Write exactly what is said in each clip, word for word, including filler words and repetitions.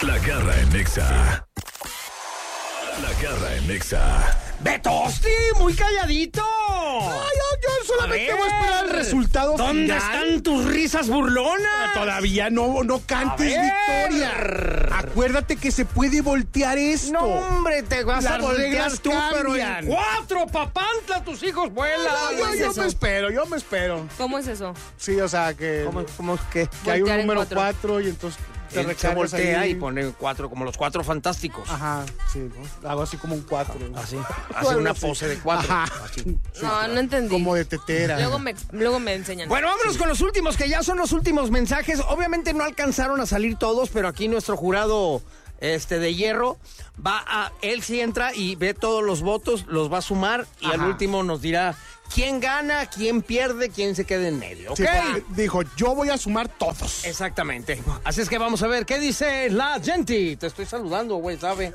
La Garra en Nexa. La Garra en Nexa. ¡Betosti! ¡Muy calladito! Ay, yo, yo solamente A voy a esperar el resultado ¿Dónde final. están tus risas burlonas? Todavía no, no cantes victoria. Acuérdate que se puede voltear esto. No, hombre, te vas Las a voltear reglas tú, pero en cambian. cuatro, papantla, tus hijos vuelan. No, yo, es yo eso? me espero, yo me espero. ¿Cómo es eso? Sí, o sea, que, ¿Cómo, cómo es que? que hay un Voltear en número cuatro. cuatro y entonces te Él se recargas voltea ahí. y pone cuatro, como los cuatro fantásticos. Ajá, sí, ¿no? Hago así como un cuatro. Así. Hace una pose de cuatro. Ajá. Así. No, no entendí. Como de tetera. Luego me, luego me enseñan. Bueno, vámonos con los últimos, que ya son los últimos mensajes. Obviamente no alcanzaron a salir todos, pero aquí nuestro jurado este de hierro va a... Él sí entra y ve todos los votos, los va a sumar y Ajá. al último nos dirá quién gana, quién pierde, quién se queda en medio, ¿ok? Sí, porque dijo, yo voy a sumar todos. Exactamente. Así es que vamos a ver qué dice la gente. Te estoy saludando, güey, ¿sabe?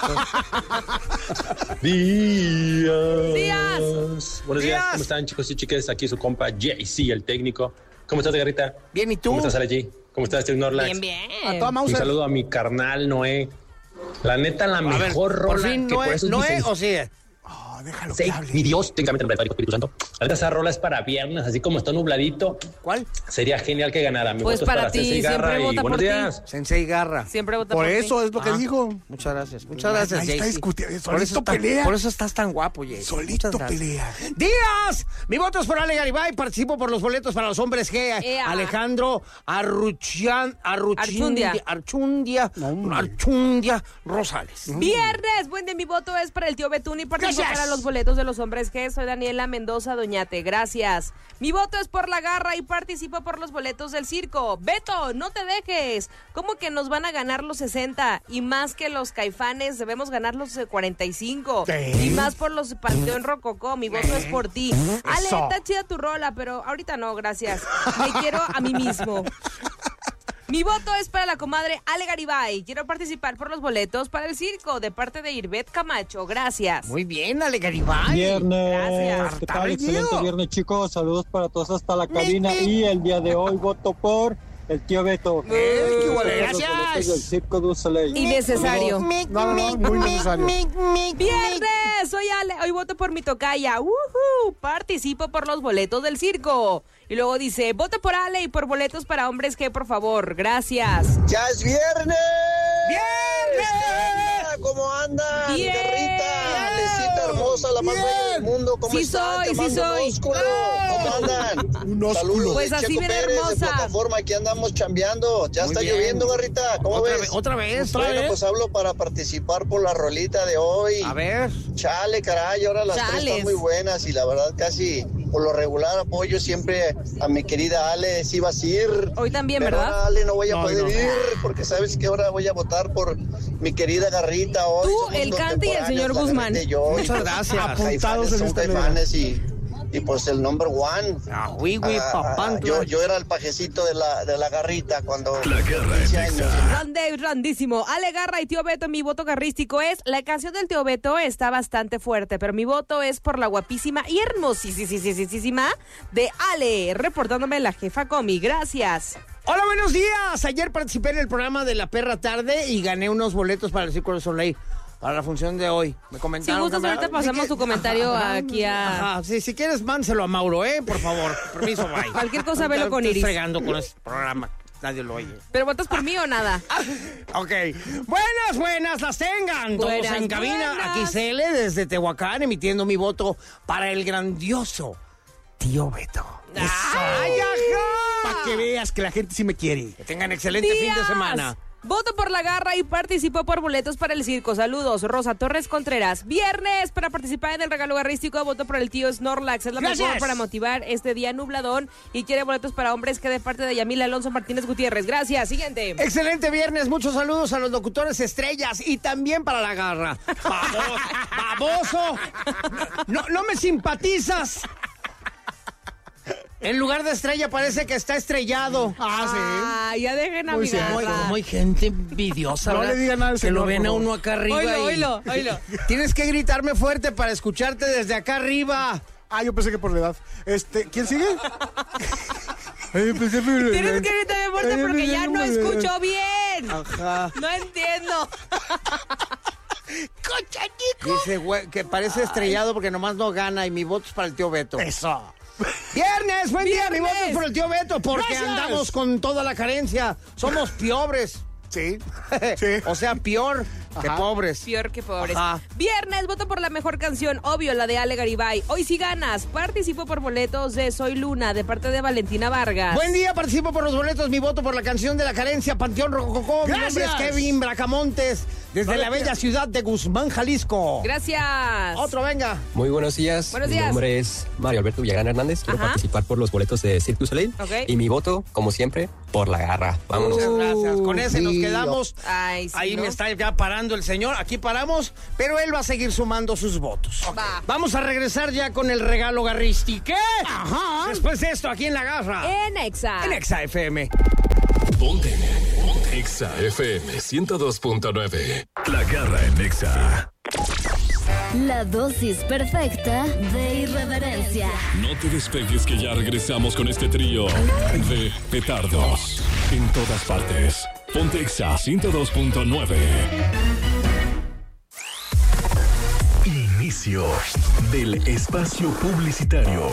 Días. Días. Buenos días. Días. ¿Cómo están, chicos y chicas? Aquí su compa J C, el técnico. ¿Cómo estás, Garrita? Bien, ¿y tú? ¿Cómo estás, Aleji? ¿Cómo estás, Steve Norlax? Bien, bien. A toda Un Mauser. saludo a mi carnal Noé. La neta, la A ver, mejor por rola fin, que por ¿no eso es, es mi no es sen- o sí? Oh, déjalo Sí, que hable. mi Dios, técnicamente en el Padre, Hijo, Espíritu Santo. La neta, esa rola es para viernes, así como está nubladito. ¿Cuál? Sería genial que ganara. Mi Pues voto es para para ti, Sensei siempre Garra y vota buenos por ti. días. Sensei Garra. Siempre vota Por por eso ti. es lo que Ah, dijo. Muchas gracias, muchas Ahí gracias, está Jaycee. discutiendo, Por eso solito está- pelea. Por eso estás tan guapo, Jaycee. Solito Muchas gracias. pelea. ¡Días! Mi voto es por Ale Garibay. Participo por los boletos para los hombres G. Ea. Alejandro Arruchian, Arruchindia, Archundia. Archundia, Archundia Rosales. Viernes, buen de mi voto es para el tío Betún y participo Gracias. para los boletos de los hombres G. Soy Daniela Mendoza Doñate, gracias. Mi voto es por la garra y participo por los boletos del circo. Beto, no te dejes. ¿Cómo que nos van a ganar los sesenta? Y más que los Caifanes, debemos ganar los eh, cuarenta y cinco. Sí. Y más por los Panteón Rococó. Mi voto es por ti. Ale, Eso. está chida tu rola, pero ahorita no, gracias. Me quiero a mí mismo. Mi voto es para la comadre Ale Garibay. Quiero participar por los boletos para el circo de parte de Irbet Camacho. Gracias. Muy bien, Ale Garibay. Viernes, Gracias. ¿qué tal? Harta Excelente bello. viernes, chicos. Saludos para todos hasta la cabina. Y el día de hoy voto por el tío Beto. Eh, qué huele, Los gracias. boletos del Circo du Soleil. Innecesario. No, no, no, muy necesario. Viernes, soy Ale. Hoy voto por mi tocaya. ¡Uhú! Participo por los boletos del circo. Y luego dice, voto por Ale y por boletos para hombres G, por favor. Gracias. ¡Ya es viernes! ¡Viernes! ¿Cómo andan? Bien. Garrita, Alecita hermosa, la más bella del mundo. ¿Cómo Sí están? soy, Te sí mando un soy. ósculo. ¿Cómo andan? Un ósculo. Saludos Pues de así Checo bien Pérez, hermosa. de plataforma, aquí andamos chambeando. Ya Muy está bien. lloviendo, Garrita. ¿Cómo ¿Otra, ves? vez, ¿Otra vez? Bueno, pues hablo para participar por la rolita de hoy. A ver. Chale, caray, ahora las tres Chales. están muy buenas y la verdad casi por lo regular apoyo siempre a mi querida Ale, sí vas a ir. Hoy también, Pero ¿verdad? ahora, Ale, no voy a No, poder no. ir porque sabes que ahora voy a votar por mi querida Garrita hoy. Tú, Somos el Cante y el contemporáneos, señor la Guzmán. Garrita y yo. Muchas gracias. Apuntados Caifanes en son esta Caifanes y, y pues el number one. Ah, oui, oui, Ah, papantla. yo, yo era el pajecito de la, de la Garrita cuando La Garra en quince años. Nexa. Grande, grandísimo. Ale Garra y tío Beto, mi voto garrístico es, la canción del tío Beto está bastante fuerte, pero mi voto es por la guapísima y hermosísima de Ale, reportándome la jefa Comi. Gracias. Hola, buenos días. Ayer participé en el programa de La Perra Tarde y gané unos boletos para el Circo du Soleil. Para la función de hoy. Me Si comentaron. gustas, que me- ahorita pasamos tu comentario aquí a... Ajá, sí, si quieres, mánselo a Mauro, ¿eh? Por favor. Permiso, bye. Cualquier cosa, velo con Estoy Iris. fregando con este programa. Nadie lo oye. ¿Pero votas por mí o nada? Ok. Buenas, buenas, las tengan. Todos Buenas, en cabina. buenas. Aquí Cele, desde Tehuacán, emitiendo mi voto para el grandioso tío Beto. ¡Ay, Para que veas que la gente sí me quiere. Que tengan excelente fin de Días. semana. Voto por la garra y participo por boletos para el circo. Saludos, Rosa Torres Contreras. Viernes, para participar en el regalo garrístico, voto por el tío Snorlax. Es la Gracias. mejor para motivar este día nubladón. Y quiere boletos para hombres que de parte de Yamil Alonso Martínez Gutiérrez. Gracias. Siguiente. Excelente viernes, muchos saludos a los locutores estrellas y también para la garra. Baboso, baboso. No, no me simpatizas. En lugar de estrella parece que está estrellado. Ah, Ah, ya dejen a Muy mi cierto. Como, garra. como hay gente envidiosa, No ¿verdad? le digan nada al que lo señor, ven por a favor. uno acá arriba. Oílo, y- oílo, oílo. Tienes que gritarme fuerte para escucharte desde acá arriba. Ah, yo pensé que por la edad. Este, ¿quién sigue? Ay, yo pensé por la Tienes edad. que gritarme Ay, fuerte yo porque pensé ya por no la edad. escucho bien. quién? Ajá. No entiendo. ¡Cochanico! Dice, güey, que parece estrellado porque nomás no gana y mi voto es para el tío Beto. Eso. Viernes, buen día, mi Viernes. voto es por el tío Beto porque Gracias. andamos con toda la carencia. Somos piobres. Sí. Sí. O sea, peor que Ajá. pobres. Peor que pobres. Ajá. Viernes, voto por la mejor canción, obvio, la de Ale Garibay. Hoy sí ganas. Participo por boletos de Soy Luna, de parte de Valentina Vargas. Buen día, participo por los boletos, mi voto por la canción de la carencia, Panteón Rococó. Mi nombre es Gracias. Kevin Bracamontes, desde la bella ciudad de Guzmán, Jalisco. Gracias. Otro, venga. Muy buenos días. Buenos mi días. nombre es Mario Alberto Villagrán Hernández. Quiero Ajá. participar por los boletos de Cirque du Soleil. Ok. Y mi voto, como siempre, por la garra. Vámonos. Muchas gracias. Con ese nos sí. quedamos. Ay, sí, Ahí ¿no? me está ya parando el señor. Aquí paramos, pero él va a seguir sumando sus votos. Va. Vamos a regresar ya con el regalo Garristi. ¿Qué? Ajá. Después de esto, aquí en La Garra. En Exa. En Exa F M. Ponte. Exa F M ciento dos punto nueve. La Garra en Exa. La dosis perfecta de irreverencia. No te despegues que ya regresamos con este trío de petardos. En todas partes. Ponte Exa ciento dos punto nueve. Inicio del espacio publicitario.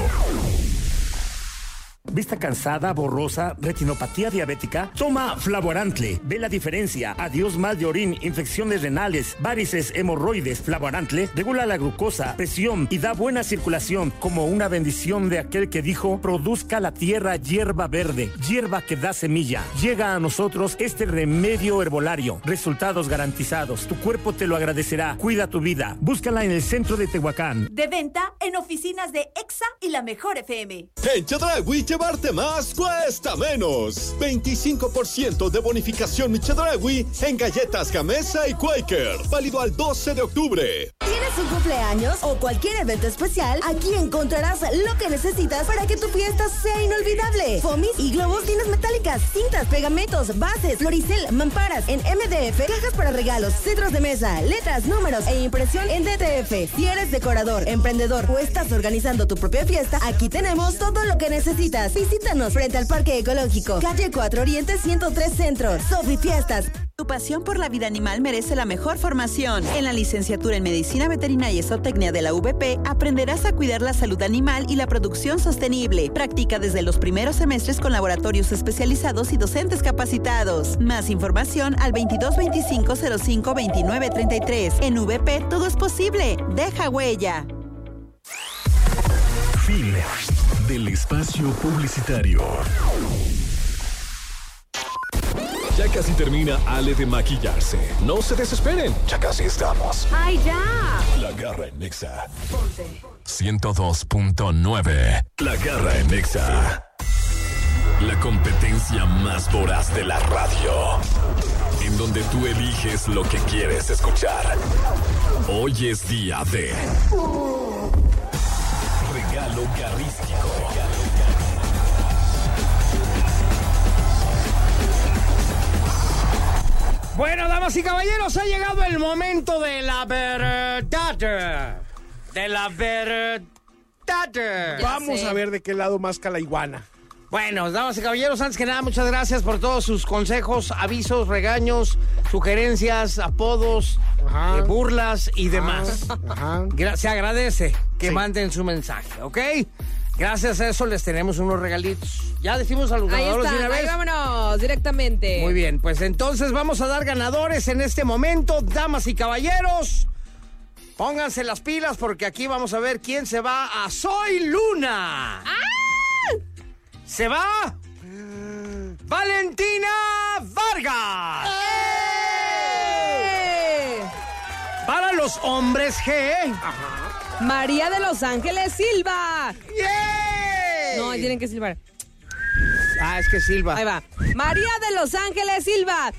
¿Vista cansada, borrosa, retinopatía diabética? Toma Flavorantle. Ve la diferencia. Adiós mal de orín, infecciones renales, varices, hemorroides. Flavorantle regula la glucosa, presión y da buena circulación, como una bendición de aquel que dijo: produzca la tierra hierba verde, hierba que da semilla. Llega a nosotros este remedio herbolario. Resultados garantizados. Tu cuerpo te lo agradecerá. Cuida tu vida. Búscala en el centro de Tehuacán. De venta en oficinas de Exa y La Mejor F M. En Chedraui, llevarte más cuesta menos. veinticinco por ciento de bonificación Chedraui en galletas Gamesa y Quaker. Válido al doce de octubre. ¿Tienes un cumpleaños o cualquier evento especial? Aquí encontrarás lo que necesitas para que tu fiesta sea inolvidable. Fomis y globos, tinas metálicas, cintas, pegamentos, bases, floricel, mamparas en M D F, cajas para regalos, centros de mesa, letras, números e impresión en D T F. Si eres decorador, emprendedor o estás organizando tu propia fiesta, aquí tenemos todo lo que necesitas. Visítanos frente al Parque Ecológico, calle cuatro Oriente ciento tres Centro. Sofi Fiestas. Tu pasión por la vida animal merece la mejor formación. En la licenciatura en Medicina Veterinaria y Zootecnia de la U V P aprenderás a cuidar la salud animal y la producción sostenible. Practica desde los primeros semestres con laboratorios especializados y docentes capacitados. Más información al veintidós veinticinco cero cinco veintinueve treinta y tres. En U V P todo es posible. Deja huella. Fin del espacio publicitario. Ya casi termina Ale de maquillarse. No se desesperen, ya casi estamos. ¡Ay, ya! La Garra en Exa. ciento dos punto nueve. La Garra en Exa. La competencia más voraz de la radio. En donde tú eliges lo que quieres escuchar. Hoy es día de regalo garrístico. Bueno, damas y caballeros, ha llegado el momento de la verdad. De la verdad. Vamos a ver de qué lado masca la iguana. Bueno, damas y caballeros, antes que nada, muchas gracias por todos sus consejos, avisos, regaños, sugerencias, apodos, eh, burlas y demás. Ajá. Gra- se agradece que Sí. manden su mensaje, ¿ok? Gracias a eso les tenemos unos regalitos. Ya decimos a los Ahí ganadores de está, una ahí vez. vámonos, directamente. Muy bien, pues entonces vamos a dar ganadores en este momento, damas y caballeros. Pónganse las pilas porque aquí vamos a ver quién se va a Soy Luna. ¡Ah! Se va Valentina Vargas. ¡Eh! Para los hombres G. María de Los Ángeles Silva. ¡Yay! No, tienen que silbar. Ah, es que Silva. Ahí va. María de Los Ángeles Silva.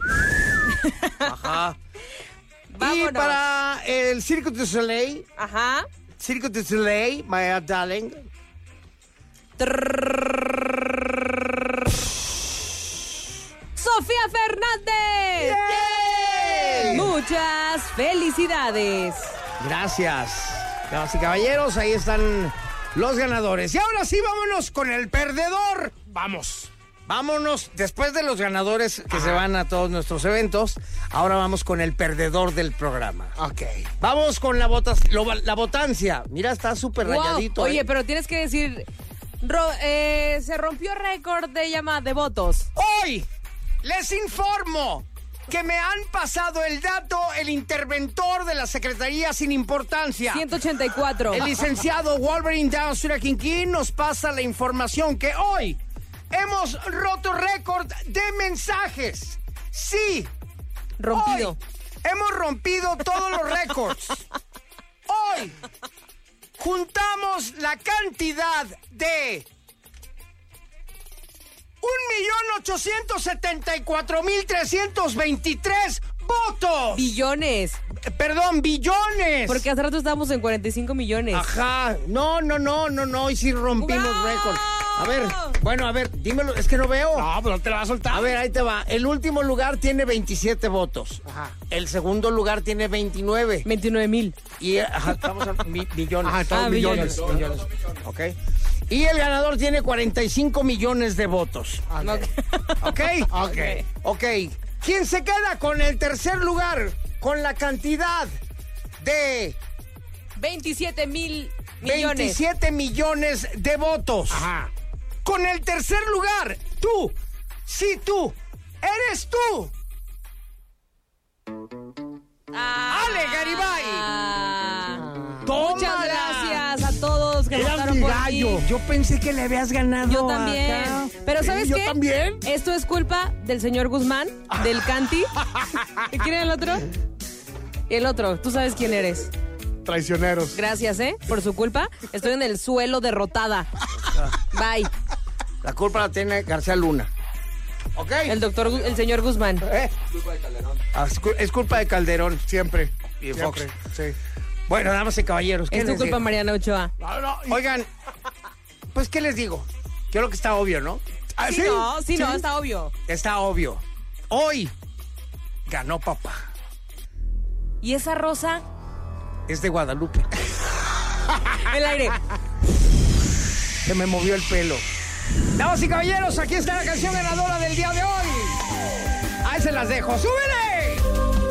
Ajá. Vámonos. Y para el Cirque du Soleil. Ajá. Cirque du Soleil, my darling. Sofía Fernández. ¡Yay! Muchas felicidades. Gracias. Damas y caballeros, ahí están los ganadores. Y ahora sí, vámonos con el perdedor. Vamos. vámonos, después de los ganadores que se van a todos nuestros eventos, ahora vamos con el perdedor del programa. Ok. Vamos con la, votas, lo, la votancia. Mira, está súper Wow. rayadito. Oye, ¿eh? pero tienes que decir, ro- eh, se rompió récord de llama de votos. Hoy les informo que me han pasado el dato el interventor de la Secretaría sin importancia. ciento ochenta y cuatro. El licenciado Wolverine Downsura Quinquín nos pasa la información que hoy hemos roto récord de mensajes. Sí. Rompido. Hoy hemos rompido todos los récords. Hoy juntamos la cantidad de un millón ochocientos setenta y cuatro mil trescientos veintitrés votos. Billones. Eh, Perdón, billones. Porque hace rato estábamos en cuarenta y cinco millones. Ajá. No, no, no, no, no. Y sí rompimos ¡Wow! récord. A ver, bueno, a ver, dímelo. Es que no veo. No, pero no te la vas a soltar. A ver, ahí te va. El último lugar tiene veintisiete votos. Ajá. El segundo lugar tiene veintinueve. veintinueve mil. Y ajá, estamos en mi- millones. Ajá, estamos Ah, millones. millones. Ok. Y el ganador tiene cuarenta y cinco millones de votos. ¿Ok? Ok. Ok. ¿Quién se queda con el tercer lugar? Con la cantidad de veintisiete mil millones. veintisiete millones de votos. Ajá. Con el tercer lugar, tú, sí tú, eres tú. Ah, Ale Garibay. Muchas Tómala. gracias a todos que Eras votaron mi por gallo. mí. Yo pensé que le habías ganado. Yo también. acá. Pero Sí, ¿sabes yo qué? también. Esto es culpa del señor Guzmán, del Canti. ¿Y quién era el otro? Y el otro, tú sabes quién eres. Traicioneros. Gracias, ¿eh? Por su culpa, estoy en el suelo derrotada. Bye. La culpa la tiene García Luna. ¿Ok? El doctor, Gu- el señor Guzmán. ¿Eh? Ah, es cu- es culpa de Calderón. Siempre. Y de Siempre. Fox. Sí. Bueno, damas y caballeros, ¿qué Es tu les culpa, digo? Mariana Ochoa. No, no. y- Oigan, pues, ¿qué les digo? Yo creo que está obvio, ¿no? Ah, Sí, no, sí, no, está obvio. Está obvio. Hoy ganó papá. ¿Y esa rosa? Es de Guadalupe. El aire. Se me movió el pelo. Damas y caballeros, aquí está la canción ganadora del día de hoy. Ahí se las dejo. ¡Súbele!